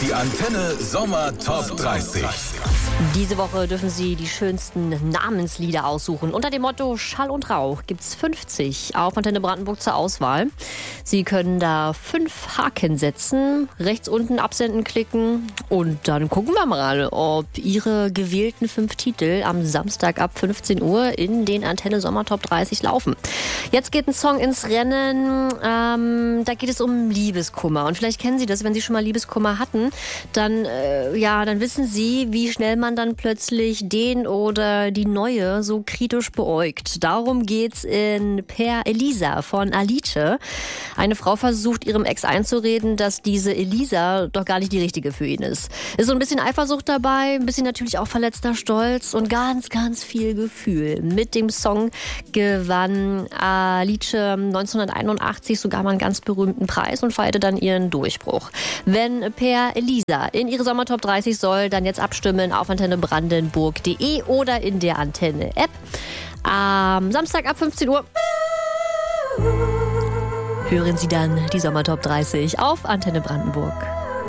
Die Antenne Sommer Top 30. Diese Woche dürfen Sie die schönsten Namenslieder aussuchen. Unter dem Motto Schall und Rauch gibt's 50 auf Antenne Brandenburg zur Auswahl. Sie können da 5 Haken setzen, rechts unten Absenden klicken und dann gucken wir mal, ob Ihre gewählten 5 Titel am Samstag ab 15 Uhr in den Antenne Sommer Top 30 laufen. Jetzt geht ein Song ins Rennen, da geht es um Liebeskummer. Und vielleicht kennen Sie das, wenn Sie schon mal Liebeskummer hatten, dann wissen Sie, wie schnell man dann plötzlich den oder die Neue so kritisch beäugt. Darum geht's in Per Elisa von Alice. Eine Frau versucht ihrem Ex einzureden, dass diese Elisa doch gar nicht die richtige für ihn ist. Ist so ein bisschen Eifersucht dabei, ein bisschen natürlich auch verletzter Stolz und ganz, ganz viel Gefühl. Mit dem Song gewann Alice 1981 sogar mal einen ganz berühmten Preis und feierte dann ihren Durchbruch. Wenn Per Elisa in ihre Sommertop 30 soll, dann jetzt abstimmen auf antennebrandenburg.de oder in der Antenne-App. Am Samstag ab 15 Uhr hören Sie dann die Sommertop 30 auf Antenne Brandenburg.